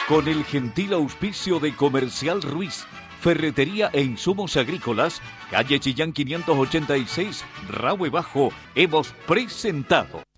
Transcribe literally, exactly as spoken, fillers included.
Con el gentil auspicio de Comercial Ruiz, Ferretería e Insumos Agrícolas, calle Chillán quinientos ochenta y seis, Rahue Bajo, hemos presentado